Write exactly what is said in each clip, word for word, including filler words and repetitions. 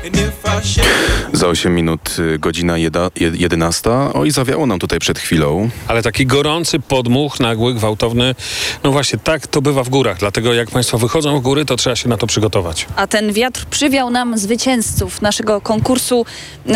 Za osiem minut godzina jedenasta. Oj, zawiało nam tutaj przed chwilą. Ale taki gorący podmuch, nagły, gwałtowny. No właśnie, tak to bywa w górach. Dlatego jak państwo wychodzą w góry, to trzeba się na to przygotować. A ten wiatr przywiał nam zwycięzców naszego konkursu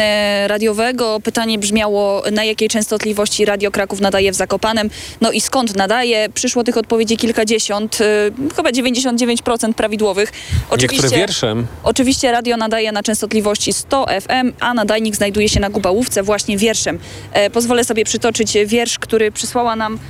e, radiowego. Pytanie brzmiało, na jakiej częstotliwości Radio Kraków nadaje w Zakopanem. No i skąd nadaje? Przyszło tych odpowiedzi kilkadziesiąt. E, chyba dziewięćdziesiąt dziewięć procent prawidłowych. Oczywiście, Niektóre wierszem. Oczywiście radio nadaje na częstotliwości sto F M, a nadajnik znajduje się na Gubałówce właśnie wierszem. E, pozwolę sobie przytoczyć wiersz, który przysłała nam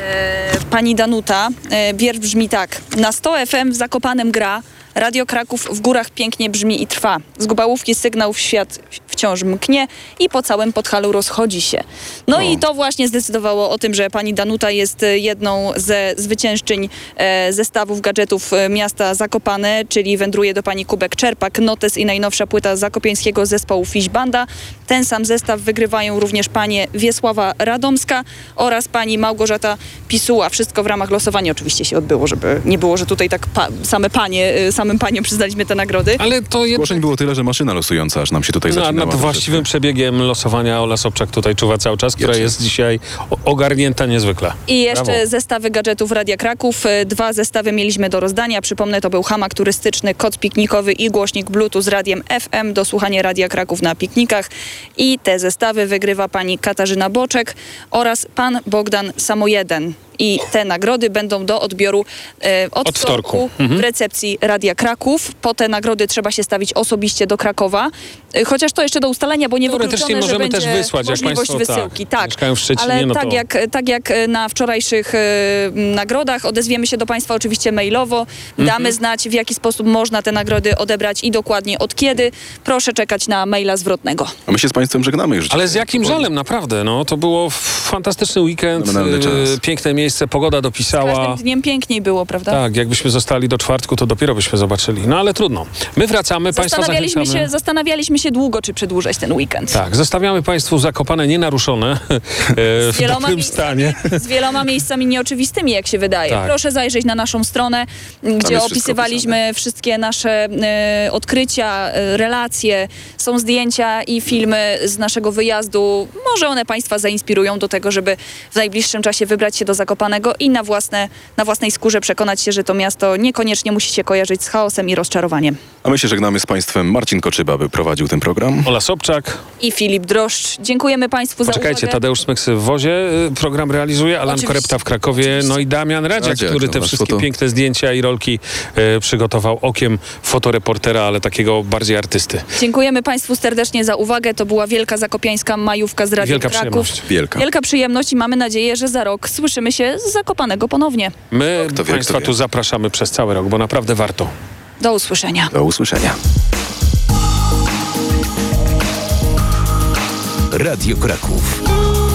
e, pani Danuta. E, wiersz brzmi tak. Na sto F M w Zakopanem gra. Radio Kraków w górach pięknie brzmi i trwa. Z Gubałówki sygnał w świat wciąż mknie i po całym Podhalu rozchodzi się. No, no i to właśnie zdecydowało o tym, że pani Danuta jest jedną ze zwyciężczyń e, zestawów gadżetów miasta Zakopane, czyli wędruje do pani kubek Czerpak, notes i najnowsza płyta zakopiańskiego zespołu Fish Banda. Ten sam zestaw wygrywają również panie Wiesława Radomska oraz pani Małgorzata Pisuła. Wszystko w ramach losowania oczywiście się odbyło, żeby nie było, że tutaj tak pa- same panie, samym paniom przyznaliśmy te nagrody. Ale to jed... Zgłoszeń było tyle, że maszyna losująca aż nam się tutaj no, zaczynała. Nad właściwym przebiegiem losowania Ola Sobczak tutaj czuwa cały czas, która Jedzie. jest dzisiaj ogarnięta niezwykle. I jeszcze Brawo. Zestawy gadżetów Radia Kraków. Dwa zestawy mieliśmy do rozdania. Przypomnę, to był hamak turystyczny, koc piknikowy i głośnik Bluetooth z radiem F M do słuchania Radia Kraków na piknikach. I te zestawy wygrywa pani Katarzyna Boczek oraz pan Bogdan Samojeden. I te nagrody będą do odbioru e, od, od wtorku, wtorku w recepcji Radia Kraków. Po te nagrody trzeba się stawić osobiście do Krakowa. E, chociaż to jeszcze do ustalenia, bo nie wykluczone, że będzie też wysłać, możliwość jak państwo, wysyłki. Tak, tak. mieszkają w Szczecinie, Ale no tak, to... jak, tak jak na wczorajszych e, nagrodach odezwiemy się do państwa oczywiście mailowo. Damy mhm. znać, w jaki sposób można te nagrody odebrać i dokładnie od kiedy. Proszę czekać na maila zwrotnego. A my się z państwem żegnamy już. Ale z jakim żalem, naprawdę. No, to było fantastyczny weekend, e, piękne miejsce, pogoda dopisała. Z każdym dniem piękniej było, prawda? Tak, jakbyśmy zostali do czwartku, to dopiero byśmy zobaczyli. No ale trudno. My wracamy, państwa zastanawialiśmy zachęcamy. się, zastanawialiśmy się długo, czy przedłużać ten weekend. Tak, zostawiamy państwu Zakopane nienaruszone e, w dobrym stanie. Z wieloma miejscami nieoczywistymi, jak się wydaje. Tak. Proszę zajrzeć na naszą stronę, gdzie opisywaliśmy wszystkie nasze e, odkrycia, e, relacje. Są zdjęcia i filmy z naszego wyjazdu. Może one państwa zainspirują do tego, żeby w najbliższym czasie wybrać się do Zakopanego i na własne, na własnej skórze przekonać się, że to miasto niekoniecznie musi się kojarzyć z chaosem i rozczarowaniem. A my się żegnamy z państwem. Marcin Koczyba by prowadził ten program. Ola Sobczak. I Filip Droszcz. Dziękujemy państwu za uwagę. Poczekajcie, Tadeusz Smyksy w Wozie program realizuje, Alan Oczywiście. Korepta w Krakowie, Oczywiście. no i Damian Radziak, Radziak, który no, te masz wszystkie foto? piękne zdjęcia i rolki e, przygotował okiem fotoreportera, ale takiego bardziej artysty. Dziękujemy państwu serdecznie za uwagę. To była wielka zakopiańska majówka z Radiem Wielka Kraków. przyjemność. Wielka. Wielka przyjemność i mamy nadzieję, że za rok słyszymy się z Zakopanego ponownie. My Kto wie, państwa kto wie. tu zapraszamy przez cały rok, bo naprawdę warto. Do usłyszenia. Do usłyszenia. Radio Kraków.